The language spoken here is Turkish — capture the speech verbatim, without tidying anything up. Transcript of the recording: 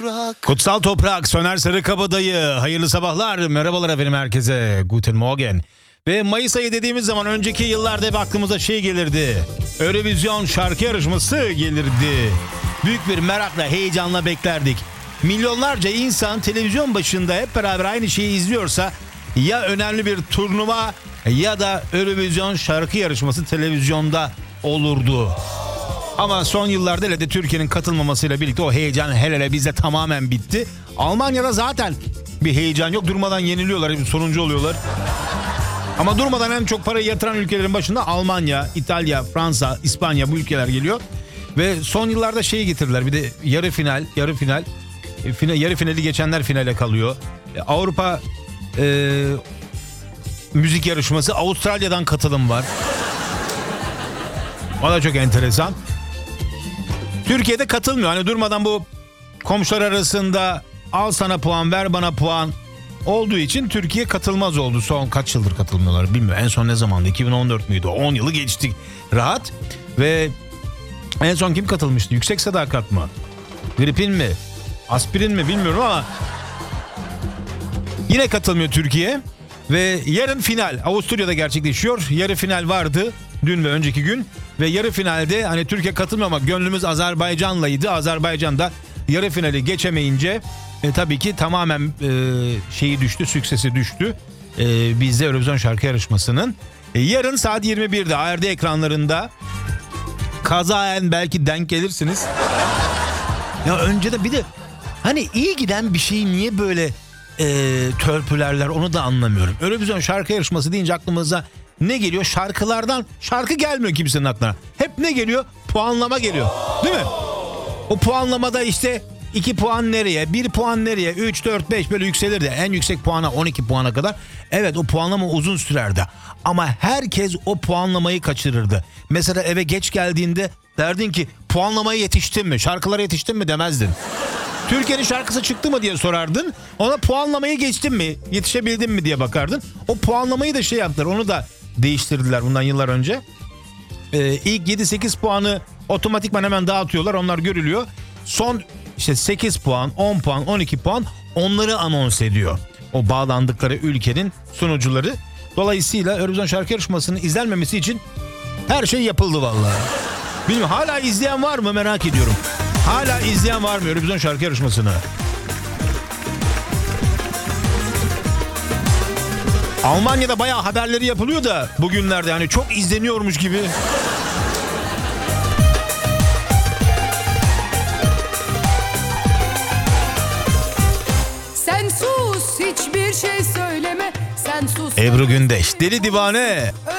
Kutsal Toprak, Soner Sarıkabadayı. Hayırlı sabahlar, merhabalar efendim herkese. Guten Morgen. Ve Mayıs ayı dediğimiz zaman önceki yıllarda hep aklımıza şey gelirdi. Eurovision şarkı yarışması gelirdi. Büyük bir merakla, heyecanla beklerdik. Milyonlarca insan televizyon başında hep beraber aynı şeyi izliyorsa ya önemli bir turnuva ya da Eurovision şarkı yarışması televizyonda olurdu. Ama son yıllarda hele de Türkiye'nin katılmamasıyla birlikte o heyecan hele hele bizde tamamen bitti. Almanya'da zaten bir heyecan yok. Durmadan yeniliyorlar, sonuncu oluyorlar. Ama durmadan en çok parayı yatıran ülkelerin başında Almanya, İtalya, Fransa, İspanya bu ülkeler geliyor. Ve son yıllarda şeyi getirdiler. Bir de yarı final, yarı final. E, final yarı finali geçenler finale kalıyor. E, Avrupa e, müzik yarışması, Avustralya'dan katılım var. O da çok enteresan. Türkiye'de katılmıyor. Hani durmadan bu komşular arasında al sana puan, ver bana puan olduğu için Türkiye katılmaz oldu. Son kaç yıldır katılmıyorlar bilmiyorum. En son ne zamandı? iki bin on dört müydü? on yılı geçtik rahat. Ve en son kim katılmıştı? Yüksek Sadakat mı? Gripin mi? Aspirin mi bilmiyorum ama yine katılmıyor Türkiye. Ve yarın final Avusturya'da gerçekleşiyor. Yarı final vardı dün ve önceki gün. Ve yarı finalde hani Türkiye katılmıyor ama gönlümüz Azerbaycan'laydı. Azerbaycan da yarı finali geçemeyince e, tabii ki tamamen e, şeyi düştü, süksesi düştü. E, bizde Eurovision şarkı yarışmasının. E, yarın saat yirmi birde A R D ekranlarında kazaen belki denk gelirsiniz. Ya önce de bir de hani iyi giden bir şeyi niye böyle e, törpülerler onu da anlamıyorum. Eurovision şarkı yarışması deyince aklımıza ne geliyor? Şarkılardan şarkı gelmiyor kimsenin aklına. Hep ne geliyor? Puanlama geliyor. Değil mi? O puanlamada işte iki puan nereye, bir puan nereye, üç, dört, beş böyle yükselirdi. En yüksek puana on iki puana kadar. Evet, o puanlama uzun sürerdi. Ama herkes o puanlamayı kaçırırdı. Mesela eve geç geldiğinde derdin ki puanlamaya yetiştin mi? Şarkılara yetiştin mi demezdin. Türkiye'nin şarkısı çıktı mı diye sorardın. Ona puanlamayı geçtin mi? Yetişebildin mi diye bakardın. O puanlamayı da şey yaptılar. Onu da değiştirdiler bundan yıllar önce. Ee, ilk yedi sekiz puanı otomatikman hemen dağıtıyorlar. Onlar görülüyor. Son işte sekiz puan, on puan, on iki puan onları anons ediyor. O bağlandıkları ülkenin sunucuları. Dolayısıyla Eurovision şarkı yarışmasının izlenmemesi için her şey yapıldı vallahi. Bilmiyorum, hala izleyen var mı merak ediyorum. Hala izleyen var mı Eurovision şarkı yarışmasını? Almanya'da bayağı haberleri yapılıyor da bugünlerde hani çok izleniyormuş gibi. Sen sus, hiçbir şey söyleme. Sen sus. Ebru Gündeş, Deli Divane.